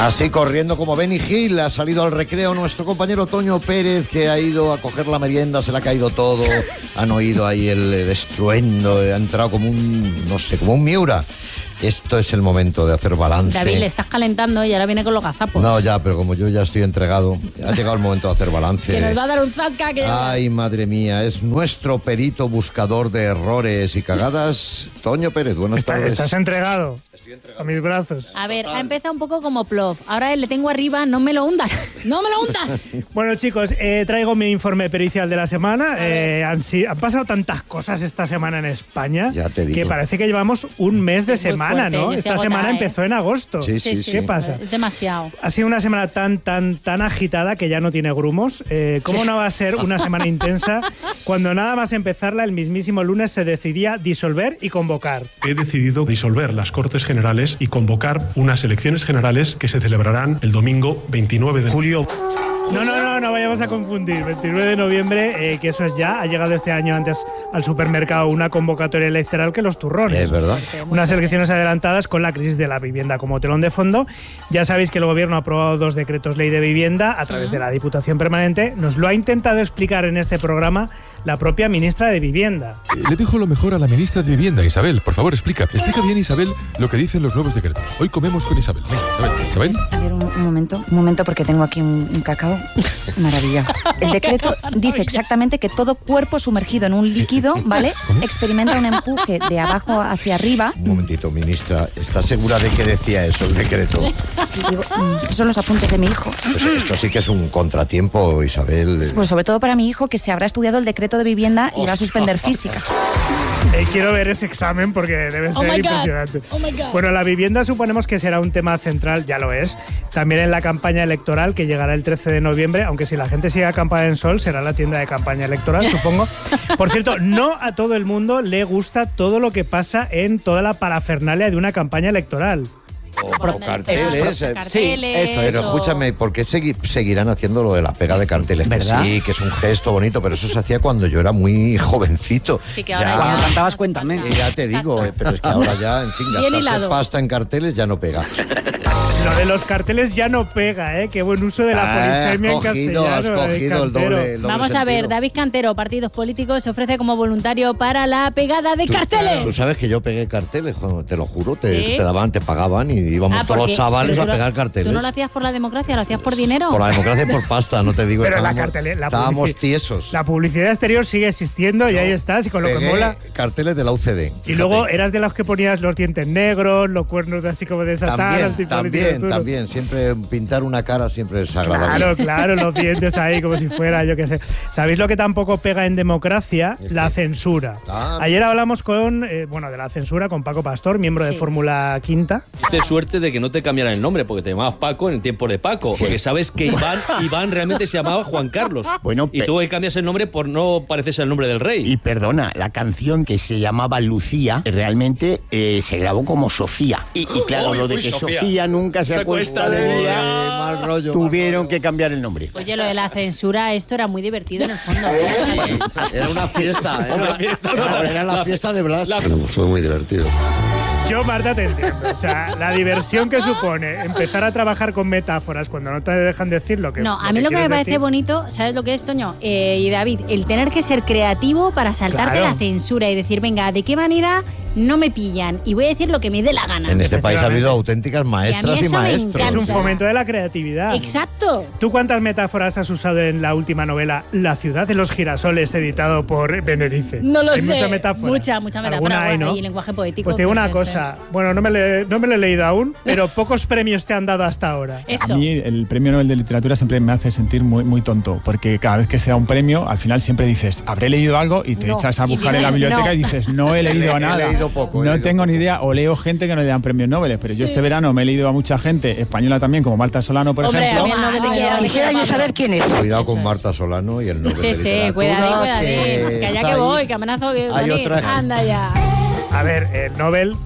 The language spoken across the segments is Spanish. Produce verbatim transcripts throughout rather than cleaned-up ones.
Así corriendo como Benny Hill, ha salido al recreo nuestro compañero Toño Pérez, que ha ido a coger la merienda, se le ha caído todo, han oído ahí el, el estruendo, ha entrado como un, no sé, como un Miura. Esto es el momento de hacer balance. David, le estás calentando y ahora viene con los gazapos. No, ya, pero como yo ya estoy entregado, ha llegado el momento de hacer balance. Que nos va a dar un zasca. Que... Ay, madre mía, es nuestro perito buscador de errores y cagadas, Toño Pérez. Buenas Está, tardes. Estás entregado. A mis brazos. A ver, ha empezado un poco como plof. Ahora le tengo arriba, no me lo hundas. ¡No me lo hundas! Bueno, chicos, eh, traigo mi informe pericial de la semana. Eh, han, si, han pasado tantas cosas esta semana en España Ya te digo. que parece que llevamos un mes de Es muy semana, fuerte, ¿no? yo estoy Esta agotada, semana ¿eh? empezó en agosto. Sí, sí, sí. ¿Qué pasa? Es demasiado. Ha sido una semana tan, tan, tan agitada que ya no tiene grumos. Eh, ¿Cómo no va a ser una semana intensa cuando nada más empezarla el mismísimo lunes se decidía disolver y convocar? He decidido disolver las Cortes Generales y convocar unas elecciones generales que se celebrarán el domingo veintinueve de julio. No, no, no, no vayamos a confundir. veintinueve de noviembre, eh, que eso es ya. Ha llegado este año antes al supermercado una convocatoria electoral que los turrones. Es verdad. Unas elecciones adelantadas con la crisis de la vivienda como telón de fondo. Ya sabéis que el gobierno ha aprobado dos decretos ley de vivienda a través de la Diputación Permanente. Nos lo ha intentado explicar en este programa la propia ministra de Vivienda. Le dejo lo mejor a la ministra de Vivienda, Isabel. Por favor, explica. Explica bien, Isabel, lo que dicen los nuevos decretos. Hoy comemos con Isabel. Venga, Isabel. Isabel. A ver, un, un momento. Un momento, porque tengo aquí un, un cacao. Maravilla. El decreto dice exactamente que todo cuerpo sumergido en un líquido, ¿vale? ¿Cómo? Experimenta un empuje de abajo hacia arriba. Un momentito, ministra. ¿Está segura de que decía eso el decreto? Sí, digo, mm, estos son los apuntes de mi hijo. Pues esto sí que es un contratiempo, Isabel. Pues sobre todo para mi hijo, que se habrá estudiado el decreto de vivienda y va a suspender física. Eh, quiero ver ese examen porque debe Oh ser my God. impresionante. Oh my God. Bueno, la vivienda suponemos que será un tema central, ya lo es, también en la campaña electoral que llegará el trece de noviembre, aunque si la gente sigue acampada en Sol será la tienda de campaña electoral, supongo. Por cierto, no a todo el mundo le gusta todo lo que pasa en toda la parafernalia de una campaña electoral. O, o carteles. eh. Carteles, eso Pero o- escúchame, ¿por qué segui- seguirán haciendo lo de la pega de carteles? Que ¿Verdad? sí, que es un gesto bonito, pero eso se hacía cuando yo era muy jovencito. Sí, que ahora Cuando ya- cantabas Cuéntame. Eh, Ya te digo, eh, pero es que ahora ya, en fin, Bien gastarse hilado. pasta en carteles ya no pega. Lo de los carteles ya no pega, ¿eh? Qué buen uso de la Ah, polisemia has en cogido, has castellano. eh, cogido el cantero. doble, el doble Vamos a ver, sentido. David Cantero, partidos políticos, se ofrece como voluntario para la pegada de Tú- carteles. Tú sabes que yo pegué carteles, Juan, te lo juro, te, ¿Sí? te daban, te pagaban y íbamos Ah, todos los porque- chavales pero a tú no- pegar carteles. ¿Tú no lo hacías por la democracia, lo hacías por dinero? Por la democracia y por pasta, no te digo. Pero la estábamos, cartele- la estábamos publici- tiesos. La publicidad exterior sigue existiendo y ahí estás, y con lo que Pegué mola. carteles de la U C D. Y fíjate. luego eras de los que ponías los dientes negros, los cuernos de así como de Satán. También, antipolíticos también, duros. también. Siempre pintar una cara siempre es agradable. Claro, claro, los dientes ahí como si fuera, yo qué sé. ¿Sabéis lo que tampoco pega en democracia? ¿El La qué? censura. Ah. Ayer hablamos con, eh, bueno, de la censura con Paco Pastor, miembro de Sí. Fórmula Quinta. Tuviste suerte de que no te cambiaran el nombre, porque te llamabas Paco en el tiempo de Paco. Porque sabes que Iván, Iván realmente se llamaba Juan Carlos. Bueno, y pe- tú cambias el nombre por no parecerse al nombre del rey. Y perdona, la canción que se llamaba Lucía realmente eh, se grabó como Sofía. Y, y claro, Uy, lo de uy, que Sofía. Sofía, nunca se, Se acuesta acuesta de de día, Eh, mal rollo. tuvieron mal que cambiar el nombre. Oye, lo de la censura, esto era muy divertido en el fondo. ¿eh? rollo. Era una fiesta, ¿eh? Una fiesta, no, Era, era la, la- fiesta de Blas. la- Fue muy divertido. Yo, Marta, te entiendo. O sea, la diversión que supone empezar a trabajar con metáforas cuando no te dejan decir lo que No, a lo mí lo que me quieres parece decir. bonito, ¿sabes lo que es, Toño? Eh, y David, el tener que ser creativo para saltarte Claro. la censura y decir, venga, ¿de qué manera no me pillan? Y voy a decir lo que me dé la gana. En este país ha habido Efectivamente. auténticas maestras y, eso me maestros. Es un encanta. fomento de la creatividad. Exacto. ¿Tú cuántas metáforas has usado en la última novela La ciudad de los girasoles, editado por Benerice? No lo Hay sé. mucha metáfora. Mucha, mucha metáfora. Alguna hay, ¿no? Y lenguaje poético. Pues te digo que una es cosa. Bueno, no me, le- no me lo he leído aún, pero pocos premios te han dado hasta ahora. Eso. A mí el premio Nobel de Literatura siempre me hace sentir muy, muy tonto, porque cada vez que se da un premio, al final siempre dices, habré leído algo, y te No. echas a Y buscar en la dices, biblioteca no. y dices, no he leído He- he nada. leído poco, he no leído tengo ni poco. idea, o leo gente que no le dan premios Nobel, pero yo este verano me he leído a mucha gente, española también, como Marta Solano, por Hombre, ejemplo. a mí el Nobel de Literatura Quisiera yo saber quién es. Cuidado Eso con es. Marta Solano y el Nobel Sí, de sí, Literatura, cuidadín, cuidadín. Que allá está que ahí. voy, que amenazo que Hay venir. otra- Anda ya. A ver, el Nobel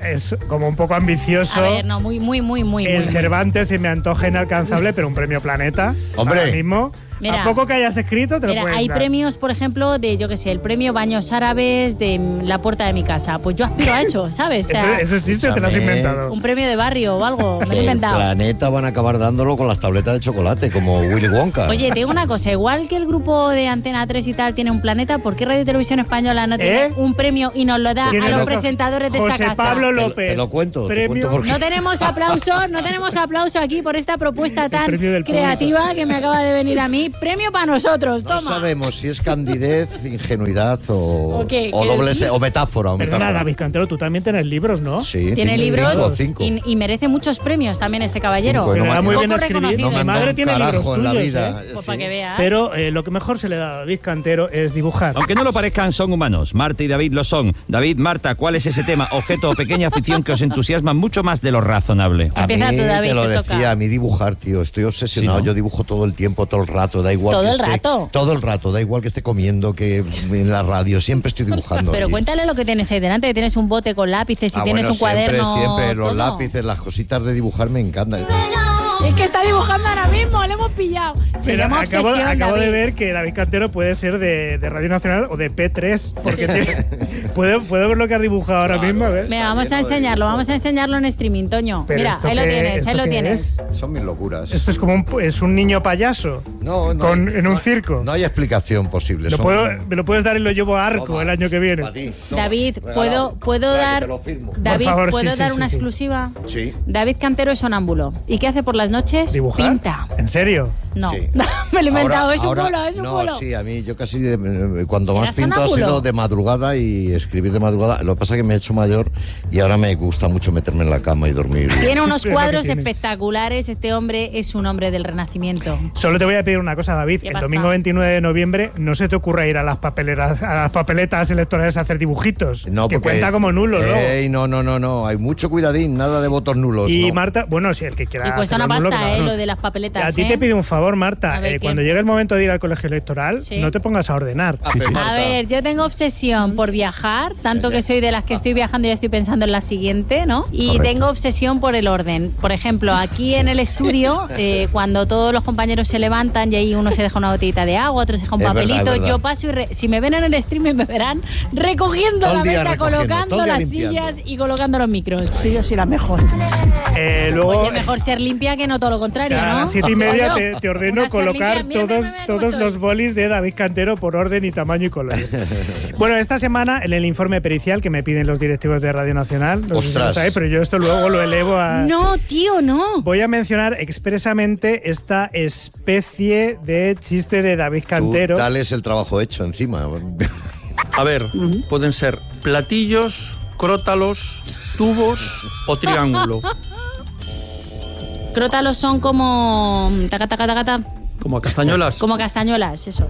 es como un poco ambicioso. A ver, no, muy, muy, muy, muy. El muy. Cervantes se me antoja inalcanzable, pero un premio Planeta. Hombre. Ahora mismo. Mira, a poco que hayas escrito, te Mira, lo pueden hay dar. premios, por ejemplo, de, yo qué sé, el premio Baños Árabes de la puerta de mi casa. Pues yo aspiro a eso, ¿sabes? O sea, Eso, eso existe, te lo has Escúchame. inventado. un premio de barrio o algo, me lo he El inventado. Planeta van a acabar dándolo con las tabletas de chocolate, como Willy Wonka. Oye, te digo una cosa, igual que el grupo de Antena tres y tal tiene un planeta, ¿por qué Radio y Televisión Española no tiene ¿Eh? un premio y nos lo da Tiene a los loco. presentadores de esta José casa? Pablo Te lo- López. te lo cuento, te Premio. cuento por qué. No tenemos aplauso, no tenemos aplauso aquí por esta propuesta tan premio del creativa que me acaba de venir a mí. Premio para nosotros, No toma. sabemos si es candidez, ingenuidad o, ¿O qué? o ¿Qué? doble se- o metáfora. O Perdona, metáfora. David Cantero, tú también tienes libros, ¿no? Sí, Tiene cinco, libros cinco. Y, y merece muchos premios también este caballero. Cinco, Se no le me- da muy no- bien Poco escribir. reconocido. Mi No me madre anda tiene un libros carajo en la tuyos, vida. ¿eh? Pues Sí. para que veas. Pero eh, lo que mejor se le da a David Cantero es dibujar. Aunque no lo parezcan, son humanos. Marta y David lo son. David, Marta, ¿cuál es ese tema, objeto o pequeña afición que os entusiasma mucho más de lo razonable? A mí, Empieza tú, David, te lo te decía, toca. a mí dibujar, tío, estoy obsesionado. Sí, ¿no? Yo dibujo todo el tiempo, todo el rato, da igual ¿Todo que el esté- rato? Todo el rato, da igual que esté comiendo, que en la radio, siempre estoy dibujando. Pero Y- cuéntale lo que tienes ahí delante, que tienes un bote con lápices y Ah, tienes bueno, un cuaderno. Siempre, siempre, los todo. lápices, las cositas de dibujar me encantan. Es que está dibujando ahora mismo, le hemos pillado. Se Mira, llama acabo, obsesión, acabo de David. ver que David Cantero puede ser de, de Radio Nacional o de P tres, porque tiene- puedo, puedo ver lo que has dibujado ahora mismo. ¿Ves? Venga, vamos a enseñarlo, vamos a enseñarlo en streaming, Toño. Pero Mira, ¿esto ahí lo qué- tienes, esto ahí lo qué tienes. es? Son mis locuras. Esto es como un, es un niño payaso. No, no con- hay- en un no- circo. No hay explicación posible. Lo son- puedo, me lo puedes dar y lo llevo a Arco Toma, el año que viene. pa' ti, toma, David, regalado. ¿puedo, puedo Espera, que dar te lo firmo. David, Por favor, ¿puedo sí, dar sí, una sí, sí. exclusiva? Sí. David Cantero es sonámbulo. ¿Y qué hace por las noches? ¿Dibujar? Pinta. ¿En serio? No, Sí. me lo he inventado, Ahora- es un ahora- bulo, es un no, bulo. sí, a mí yo casi de- cuando ¿Era más pinto ha sonámbulo? sido de madrugada y escribir de madrugada. Lo que pasa es que me he hecho mayor y ahora me gusta mucho meterme en la cama y dormir. Tiene unos Es lo que cuadros tiene. espectaculares. Este hombre es un hombre del Renacimiento. Solo te voy a pedir una cosa, David. ¿Qué El pasa? domingo veintinueve de noviembre no se te ocurra ir a las papeleras, a las papeletas electorales a hacer dibujitos. No, que porque- cuenta como nulo, ¿no? Ey, no, no, no, no. Hay mucho cuidadín, nada de votos nulos. Y no. Marta, bueno, si el que quiera. Y cuesta una hacerlo nulo, pasta, claro. eh, lo de las papeletas. A ti ¿eh? te pido un favor, Marta. A ver, eh, ¿qué? cuando llegue el momento de ir al colegio electoral, Sí. no te pongas a ordenar. Ah, pero A Marta, ver, yo tengo obsesión por viajar, tanto que soy de las que estoy viajando y ya estoy pensando en la siguiente, ¿no? Y Correcto. tengo obsesión por el orden. Por ejemplo, aquí en el estudio, eh, cuando todos los compañeros se levantan y ahí uno se deja una botellita de agua, otro se deja un Es verdad, papelito, es verdad. yo paso y re- si me ven en el streaming me verán recogiendo Todo la el día mesa, recogiendo, colocando todo el día las limpiando. sillas y colocando los micros. Sí, yo soy la mejor. Eh, luego, Oye, mejor ser limpia que no todo lo contrario, a ¿no? las siete y media Oye, te, te ordeno una ser colocar limpia, mira, todos, mira, mira cómo todos estoy. los bolis de David Cantero por orden y tamaño y colores. Bueno, esta semana en el informe pericial que me piden los directivos de Radio Nacional, no sé si lo Ostras. sabéis, pero yo esto luego lo elevo a... No, tío, no. Voy a mencionar expresamente esta especie de chiste de David tú Cantero. dales el trabajo hecho encima. A ver, pueden ser platillos, crótalos, tubos o triángulo. Crótalos son como taca taca taca taca, Como castañuelas. como castañuelas, eso.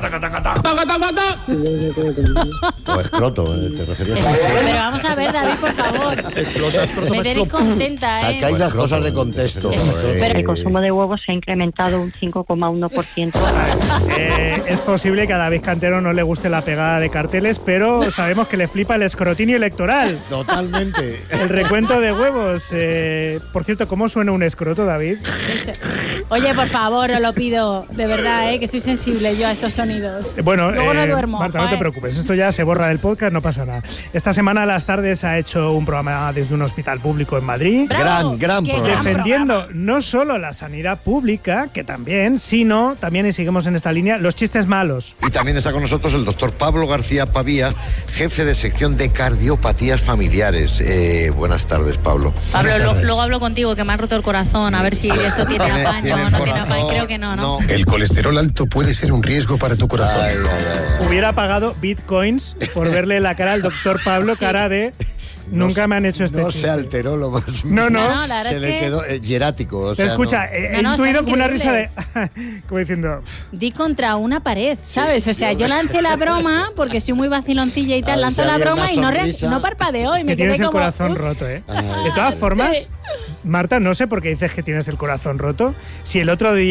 O escroto, eh, te referías. Eso. Pero vamos a ver, David, por favor. Explota, explota, Me tenéis explota. contenta, ¿eh? Sacáis las cosas de contexto. Eso. eh. Pero el consumo de huevos se ha incrementado un cinco coma uno por ciento. Eh, es posible que a David Cantero no le guste la pegada de carteles, pero sabemos que le flipa el escrutinio electoral. Totalmente. El recuento de huevos. Eh, por cierto, ¿cómo suena un escroto, David? Oye, por favor, os lo pido, de verdad, ¿eh? Que soy sensible yo a estos sonidos. Eh, Bueno, Luego no eh, duermo. Marta, no te joder. preocupes, esto ya se borra del podcast, no pasa nada. Esta semana a las tardes ha hecho un programa desde un hospital público en Madrid. Bravo, Gran, gran qué programa. Defendiendo programa. no solo la sanidad pública, que también, sino también, y seguimos en esta línea, los chistes malos. Y también está con nosotros el doctor Pablo García Pavía, jefe de sección de cardiopatías familiares. Eh, buenas tardes, Pablo. Pablo, Buenas lo- tardes. luego hablo contigo, que me ha roto el corazón, a ver si esto tiene Tiene- apaño tiene o el no tiene corazón- apaño. Creo que no, ¿no? El colesterol alto puede ser un riesgo para tu corazón. Ay, ay, ay. Hubiera pagado bitcoins por verle la cara al doctor Pablo, Sí. cara de nunca me han hecho este No chiste. se alteró lo más. No, no. No, no, la verdad Se es le que quedó eh, hierático. O Te sea, escucha, no. eh, he No, no, intuido son como una risa de... increíbles. como diciendo... di contra una pared, ¿sabes? O sea, yo lancé la broma porque soy muy vaciloncilla y A tal, ver lanzo si la había broma una y no, re- sonrisa. no parpadeó y me que quedé tienes el como... corazón "Ups". roto, ¿eh? Ay. De todas formas, Sí. Marta, no sé por qué dices que tienes el corazón roto. Si el otro día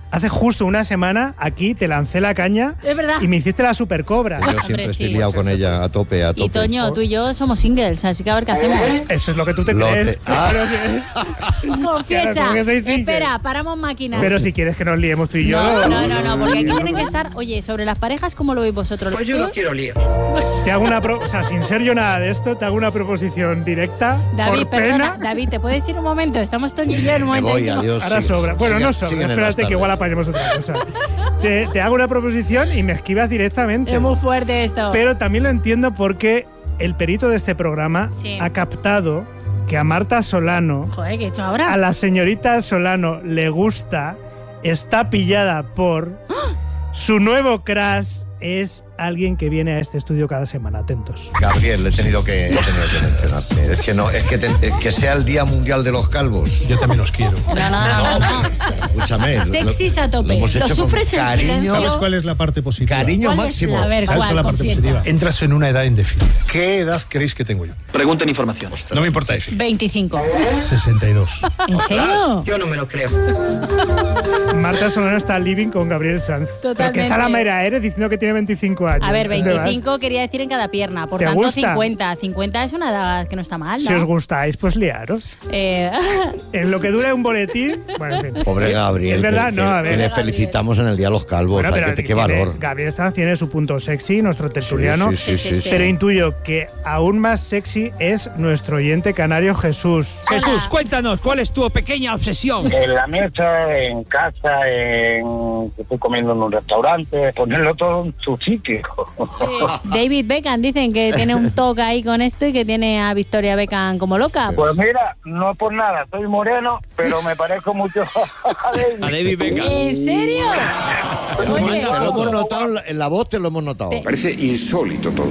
hace justo una semana aquí te lancé la caña Es verdad. y me hiciste la supercobra. Yo siempre Hombre, estoy sí. liado con ella a tope, a tope. Y Toño, tú y yo somos singles, así que a ver qué hacemos. Eso es lo que tú te Lo crees. te- Ah. Pero, que- Confiesa. Claro, ¿cómo que soy single? Espera, paramos máquinas. pero si quieres que nos liemos tú y yo. No, no, no, no, porque aquí tienen que estar. Oye, sobre las parejas, ¿cómo lo veis vosotros? Pues yo no quiero lío. Te hago una pro- o sea, sin ser yo nada de esto, te hago una proposición directa. David, por perdona, pena. David, ¿te puedes ir un momento? Estamos Toño y yo en un Me momento. voy, íntimo. adiós. Ahora Sí, sobra. Bueno, sigan- no sobra. siguen en las Espérate que tardes. igual apañemos otra cosa. te, te hago una proposición y me esquivas directamente. Es muy fuerte esto. Pero también lo entiendo porque el perito de este programa Sí. ha captado que a Marta Solano, Joder, ¿qué he hecho ahora? a la señorita Solano le gusta, está pillada por su nuevo crush es alguien que viene a este estudio cada semana. Atentos. Gabriel, he tenido que, he tenido que mencionarte. Es que no, es que, te- es que sea el Día Mundial de los Calvos. Yo también os quiero. No, no, no, no. no. Escúchame. lo- Sexys a tope. Lo hemos Lo hecho con sufres en cariño. silencio. ¿Sabes cuál es la parte positiva? Cariño ¿Cuál es máximo. la- a ver, ¿Sabes cuál es la parte confiesa. positiva? Entras en una edad indefinida. ¿Qué edad creéis que tengo yo? Pregunten información. No me importa decir. veinticinco. sesenta y dos. ¿En serio? Yo no me lo creo. Marta Solano está living con Gabriel Sanz. Pero Totalmente. que Zalamera eres diciendo que tiene veinticinco años. A ver, ¿Dónde vas? veinticinco quería decir en cada pierna, por ¿Te tanto gusta? cincuenta. cincuenta es una edad que no está mal, ¿no? Si os gustáis, pues liaros. Eh, En lo que dure un boletín. Bueno, en fin. Pobre Gabriel. Es verdad, que, no, a que- ver. que le felicitamos en el Día de los Calvos. Bueno, Ay, pero qué, qué tiene- valor. Gabriel Sanz tiene su punto sexy, nuestro tertuliano. Sí, sí, sí, sí, sí. Pero intuyo que aún más sexy es nuestro oyente canario Jesús. Jesús, cuéntanos, ¿cuál es tu pequeña obsesión? En la mesa, en casa, en que estoy comiendo en un restaurante, ponerlo todo en su sitio. David Beckham dicen que tiene un toque ahí con esto y que tiene a Victoria Beckham como loca. Pues mira, no por nada, soy moreno, pero me parezco mucho a David. A David Beckham. ¿En serio? Oye, Te lo hemos notado en la- en la voz, te lo hemos notado. Te- Parece insólito todo.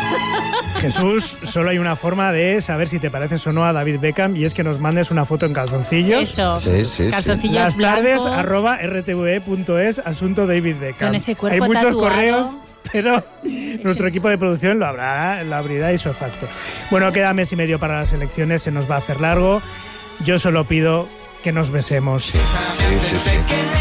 Jesús, solo hay una forma de saber si te pareces o no a David Beckham y es que nos mandes una foto en calzoncillos. Eso. Sí, sí, sí. Calzoncillos Las tardes blancos. arroba rtve.es asunto David Beckham. Con ese cuerpo Hay muchos tatuado. correos, pero nuestro equipo de producción lo habrá, lo abrirá ipso facto. Bueno, queda mes y medio para las elecciones, se nos va a hacer largo. Yo solo pido que nos besemos. Sí, sí, sí.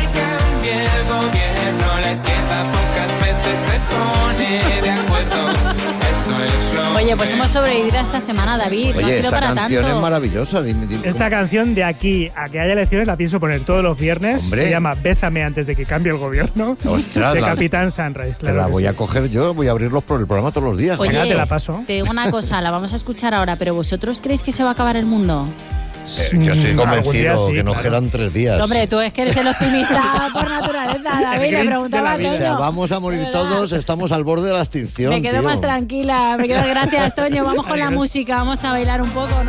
Oye, pues hemos sobrevivido a esta semana, David. no ha Oye, sido esta para canción tanto. es maravillosa. Dime, dime, Esta canción de aquí a que haya elecciones la pienso poner todos los viernes. Hombre. Se llama Bésame antes de que cambie el gobierno. Ostras, de la- Capitán Sunrise. Te Claro la que voy sí. a coger yo, voy a abrirlos por el programa todos los días. Oye, Venga, te la paso. te digo una cosa, la vamos a escuchar ahora, pero ¿vosotros creéis que se va a acabar el mundo? Eh, yo estoy Mm, algún día convencido sí, que nos claro. quedan tres días. Hombre, tú es que eres el optimista por naturaleza, David. Le Grinch preguntaba a de la O sea, Toño. vamos a morir De verdad. todos, estamos al borde de la extinción. Me quedo tío. más tranquila. Me quedo, gracias, Toño. Vamos con la Adiós. música, vamos a bailar un poco, ¿no?